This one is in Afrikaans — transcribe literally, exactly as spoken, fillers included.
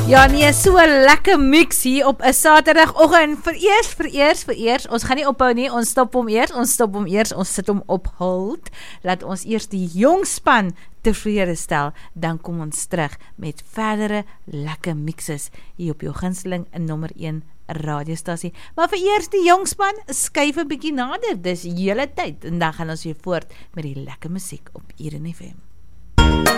Ja nee, so 'n lekker mix hier op 'n Saterdagoggend. Vereers, vereers, vereers. Ons gaan nie ophou nie. Ons stop hom eers. Ons stop hom eers. Ons sit hom op hold. Laat ons eers die jong span tevrede stel. Dan kom ons terug met verdere lekker mixes hier op jou gunsteling nommer een radiostasie. Maar vereers die jong span skuif 'n bietjie nader. Dis julle tyd en dan gaan ons weer voort met die lekker musiek op Eden F M.